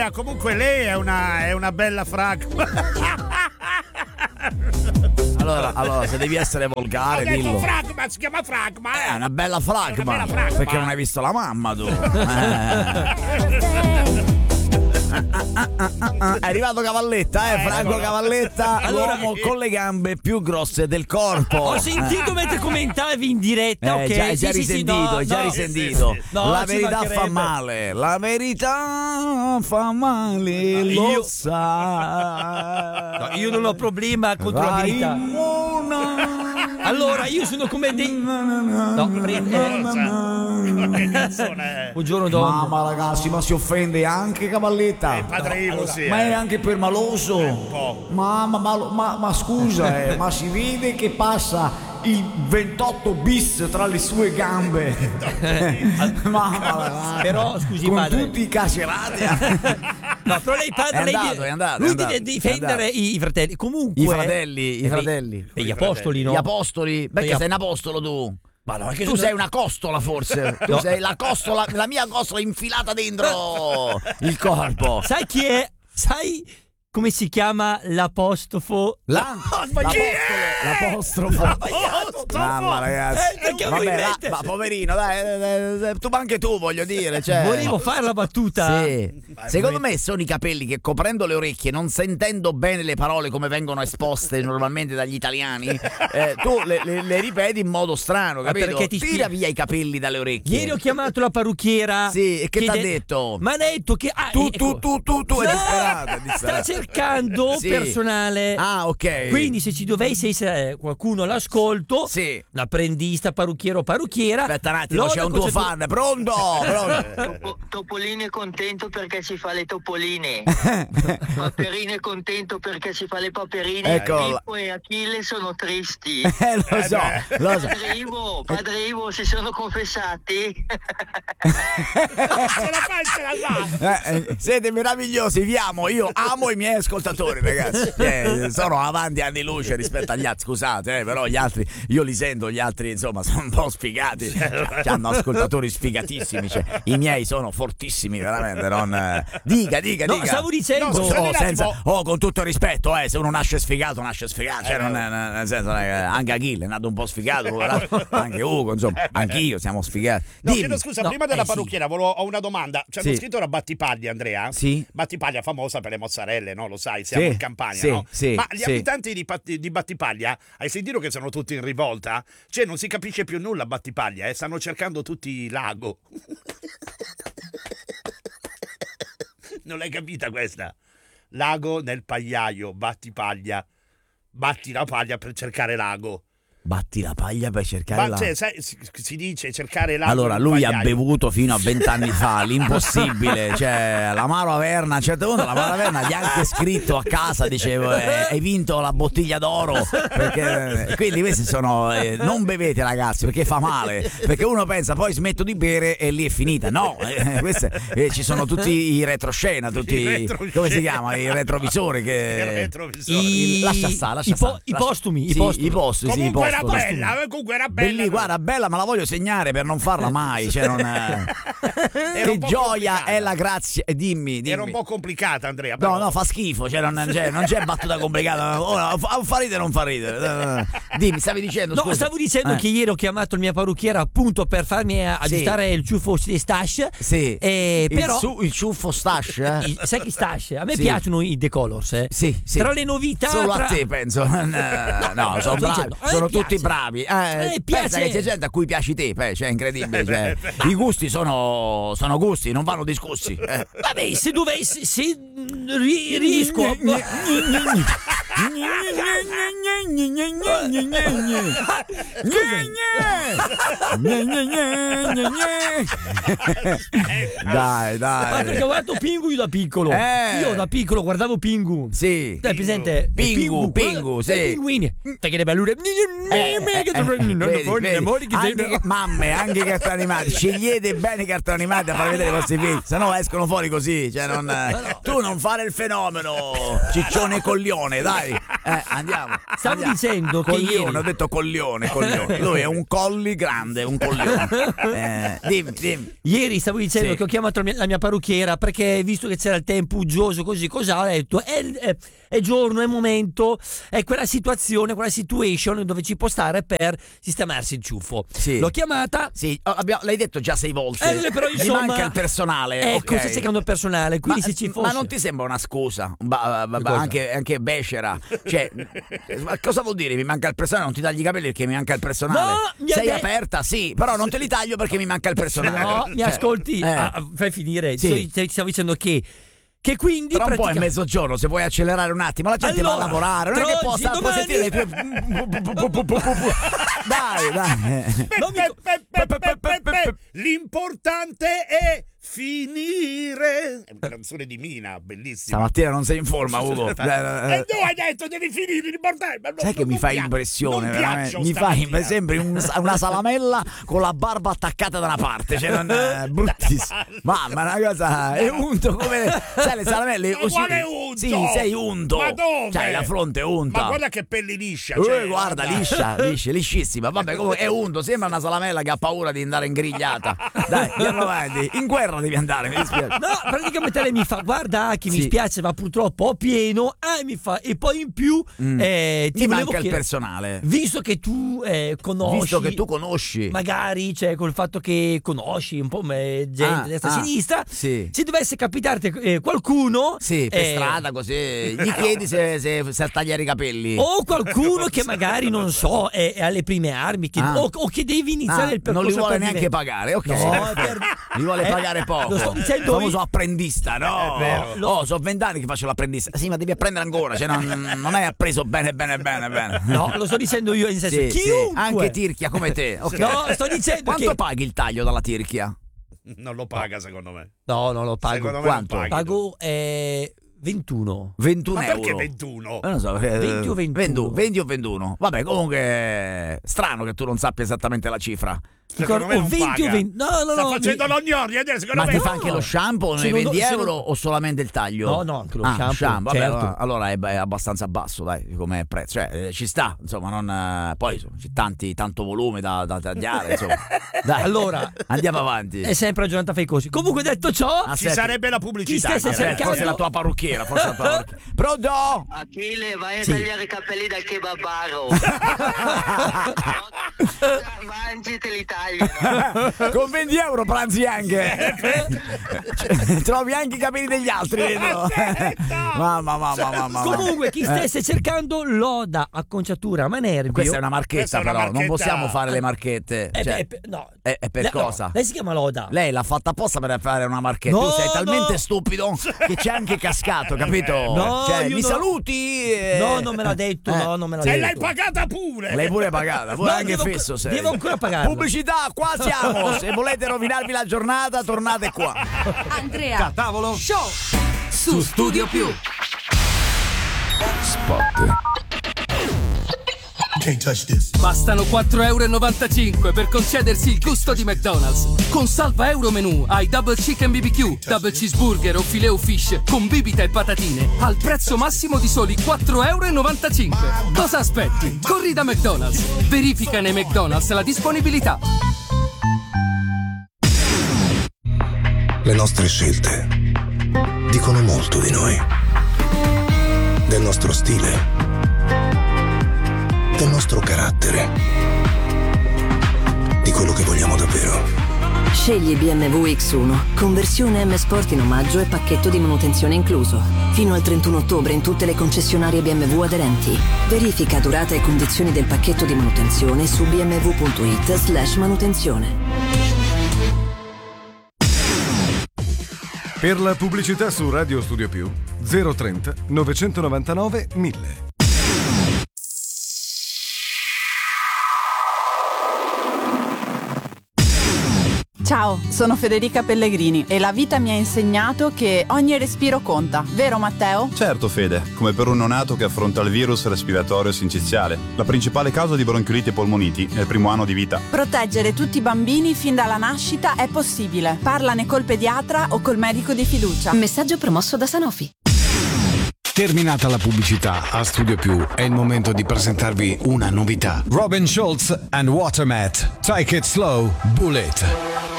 Andrea, comunque lei è una bella fragma. Allora, se devi essere volgare, dillo. Fragma, si chiama fragma. È una bella fragma. È una bella fragma. Perché non hai visto la mamma tu. È arrivato Cavalletta, Franco Cavalletta, l'uomo con le gambe più grosse del corpo. Ho sentito mentre commentavi in diretta, ok? Già risentito. No, la verità fa male, la verità fa male, lo sa. No, io non ho problema contro la verità. Allora, io sono come dei... Buongiorno Don. Mamma ragazzi, ma si offende anche Cavalletta. Padre Ivo, sì. Ma è anche permaloso. Mamma, ma scusa, ma si vede che passa il 28 bis tra le sue gambe. Mamma, però scusi con padre, tutti i cacerati. no, però lei padre, è andato, lui deve difendere i fratelli. Comunque i fratelli e gli apostoli, no? Gli apostoli, perché sei un apostolo tu. Ma no, tu sei una costola forse. Tu sei la costola, la mia costola infilata dentro il corpo. Sai chi è? Sai come si chiama l'apostrofo? L'apostrofo. Mamma ragazzi. Vabbè, ma poverino, dai, tu anche tu, voglio dire, cioè. Volevo fare la battuta. Sì. Secondo me sono i capelli che, coprendo le orecchie, non sentendo bene le parole come vengono esposte normalmente dagli italiani, tu le ripeti in modo strano, capito? Perché tira via i capelli dalle orecchie. Ieri ho chiamato la parrucchiera. Sì, e che ti ha detto? Mi ha detto che tu è disperata. Sta cercando personale. Ah, ok. Quindi se ci dovesse essere qualcuno all'ascolto, l'apprendista, parrucchiera. Aspetta un attimo, c'è un tuo fan. Pronto? Topolino è contento perché si fa le topoline. Paperino è contento perché si fa le paperine. Ecco. Pippo e Achille sono tristi. Lo so. Padre Ivo si sono confessati. Siete meravigliosi, vi amo. Io amo i miei ascoltatori, ragazzi. Sono avanti anni luce rispetto agli altri. Scusate, però gli altri, io li sento, gli altri insomma sono un po' sfigati. Hanno ascoltatori sfigatissimi. Cioè, i miei sono fortissimi, veramente. Dica. No, stavo dicendo. Con tutto il rispetto, se uno nasce sfigato, nasce sfigato. Cioè, nel senso, anche Achille è nato un po' sfigato, anche Ugo, insomma, anch'io siamo sfigati. Chiedo scusa, prima della parrucchiera ho una domanda. C'è scritto la Battipaglia, Andrea? Sì. Battipaglia famosa per le mozzarelle, no? Lo sai, siamo in Campania, no? Ma gli abitanti di Battipaglia, hai sentito che sono tutti in rivolta? Cioè, non si capisce più nulla a Battipaglia, stanno cercando tutti Lago. Non l'hai capita questa? Lago nel pagliaio, Battipaglia. Batti la paglia per cercare Lago. Batti la paglia per cercare Lago. Cioè, si dice cercare Lago. Allora, lui ha bevuto fino a 20 anni fa l'impossibile, cioè l'amaro Averna, a un certo punto l'amaro Averna gli ha anche scritto a casa, dicevo, hai vinto la bottiglia d'oro, perché quindi questi sono non bevete ragazzi, perché fa male, perché uno pensa poi smetto di bere e lì è finita. No, ci sono tutti i retroscena, tutti come si chiama, i retrovisori che lascia stare. I postumi. Comunque era bella. Guarda, bella, ma la voglio segnare per non farla mai. Cioè, che gioia complicata. È la grazia. Dimmi. Era un po' complicata, Andrea. Però. No, fa schifo. Cioè, non c'è battuta complicata. Ora, fa ridere o non fa ridere. Dimmi, stavi dicendo? No, stavo dicendo che ieri ho chiamato il mia parrucchiera appunto per farmi aggiustare il ciuffo stash. Sì. Però il ciuffo stash. Sai che stash? A me piacciono i decolors. Sì. Tra le novità. Solo a te, penso. No, sono bravi. Sono tutti bravi. Pensa che c'è gente a cui piaci te, cioè è incredibile. Cioè, i gusti sono gusti, non vanno discussi. Vabbè, se dovessi, se riesco. Dai. Perché ho guardato Pingu io da piccolo. Io da piccolo guardavo Pingu. Sì. È presente? Pingu, sì. Pinguini. Perché le bellure. Mamme, anche i cartoni animati. Scegliete bene i cartoni animati da far vedere ai vostri figli, se no escono fuori così. Cioè, tu non fare il fenomeno, ciccione coglione, dai. Andiamo. Stavo dicendo che Coglione, ho detto coglione. Lui è un colli grande, un coglione. Dimmi. Ieri stavo dicendo che ho chiamato la mia parrucchiera perché visto che c'era il tempo uggioso così, ho detto è giorno, è momento, è quella situation dove ci può stare per sistemarsi il ciuffo. Sì. L'ho chiamata. Sì, l'hai detto già 6 volte. Però mi manca il personale. Ecco, sto cercando il personale, quindi se ci fosse. Ma non ti sembra una scusa? Anche becera. Cioè, ma cosa vuol dire? Mi manca il personale, non ti tagli i capelli perché mi manca il personale. No, sei aperta, sì, però non te li taglio perché mi manca il personale. No, mi ascolti? Fai finire. Sì. Ti stavo dicendo che quindi tra un po' è mezzogiorno, se vuoi accelerare un attimo, la gente va a lavorare, non è che può sentire le tue dai. L'importante è finire. È una canzone di Mina, bellissima. Stamattina non sei in forma, Ugo. E tu hai detto devi finire l'importante. Sai che mi fai impressione, veramente. Mi fai sembri una salamella con la barba attaccata da una parte, cioè non è bruttissimo. Mamma, una cosa è unto come sai le salamelle. Ma quale unto? Sì, sei unto. Ma dove? C'hai la fronte unta. Ma guarda che pelle liscia. Guarda, liscissima. Vabbè, comunque è unto, sembra una salamella che ha paura di andare in grigliata. Dai, andiamo avanti. In guerra devi andare, mi dispiace. No, praticamente lei mi fa: guarda, che mi spiace, va purtroppo ho pieno. Mi fa, e poi in più ti manca il personale. Visto che tu conosci, magari, cioè, col fatto che conosci un po' gente destra e sinistra, se dovesse capitarti qualcuno per strada così, gli chiedi se sa tagliare i capelli. O qualcuno che magari non so è alle prime armi o che devi iniziare il percorso. Non li vuole neanche pagare, ok. No, li vuole pagare poco. Lo sto dicendo il famoso apprendista, no? Sono 20 anni che faccio l'apprendista. Sì, ma devi apprendere ancora, cioè non hai appreso bene. No, lo sto dicendo io in senso chiunque. Anche tirchia come te. Okay. No, sto dicendo quanto paghi il taglio dalla tirchia? Non lo paga, secondo me. No, non lo pago. Secondo me quanto? non Pago 21 Ma euro. perché 21? Non so, 20 o 21? 20 o 21. Vabbè, comunque strano che tu non sappia esattamente la cifra. Secondo me non 20 paga. o 20. No, sta facendo l'ognorri, ma ti fa anche lo shampoo nei 20 euro o solamente il taglio? No, anche lo shampoo. Vabbè, certo. allora è abbastanza basso, dai, come prezzo. Cioè, ci sta, insomma, non poi c'è tanto volume da tagliare, insomma. Dai, allora andiamo avanti. È sempre giornata fai così. Comunque, detto ciò, ci sarebbe la pubblicità. Forse la tua parrucchiera, Pronto? Achille, vai a tagliare i capelli dal kebabaro. Mangi te li tagliano. Con 20 euro pranzi anche. Trovi anche i capelli degli altri, vedo. Mamma. Comunque, chi stesse cercando Loda Acconciatura Manerbio. Questa è una marchetta, però non possiamo fare le marchette. No. È per cosa? Lei si chiama Loda. Lei l'ha fatta apposta per fare una marchetta. Tu sei talmente stupido che c'è anche cascato, capito? No, mi saluti. No, non me l'ha detto. No, non me l'ha detto. E l'hai pagata pure. L'hai pure pagata. Pure anche fesso sei. Devo ancora pagare. Pubblicità, qua siamo. Se volete rovinarvi la giornata, tornate qua. Andrea Tavolo Show su Studio Più. Spot. Bastano 4,95 € per concedersi il gusto di McDonald's. Con salva euro menù hai double chicken BBQ, double cheeseburger o filet o fish con bibita e patatine al prezzo massimo di soli 4,95 €. Cosa aspetti? Corri da McDonald's. Verifica nei McDonald's la disponibilità. Le nostre scelte dicono molto di noi, del nostro stile, del nostro carattere, di quello che vogliamo davvero. Scegli BMW X1, conversione M Sport in omaggio e pacchetto di manutenzione incluso. Fino al 31 ottobre in tutte le concessionarie BMW aderenti. Verifica durata e condizioni del pacchetto di manutenzione su bmw.it/manutenzione. Per la pubblicità su Radio Studio Più 030 999 1000. Ciao, sono Federica Pellegrini e la vita mi ha insegnato che ogni respiro conta, vero Matteo? Certo Fede, come per un neonato che affronta il virus respiratorio sinciziale, la principale causa di bronchioliti e polmoniti nel primo anno di vita. Proteggere tutti i bambini fin dalla nascita è possibile. Parlane col pediatra o col medico di fiducia. Messaggio promosso da Sanofi. Terminata la pubblicità, a Studio Più è il momento di presentarvi una novità. Robin Schulz and Watermat. Take it slow, Bullet.